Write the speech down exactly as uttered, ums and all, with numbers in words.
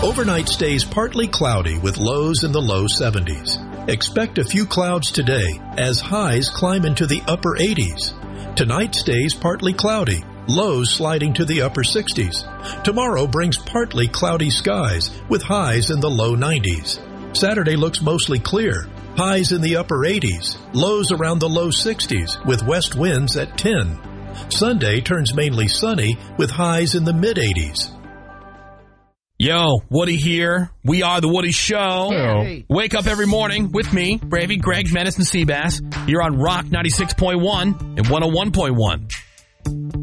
Overnight stays partly cloudy with lows in the low seventies. Expect a few clouds today as highs climb into the upper eighties. Tonight stays partly cloudy, lows sliding to the upper sixties. Tomorrow brings partly cloudy skies with highs in the low nineties. Saturday looks mostly clear, highs in the upper eighties, lows around the low sixties with west winds at ten. Sunday turns mainly sunny with highs in the mid-eighties. Yo, Woody here. We are The Woody Show. Hey. Wake up every morning with me, Bravey, Greg, Menace, and Seabass. You're on Rock ninety-six point one and one oh one point one.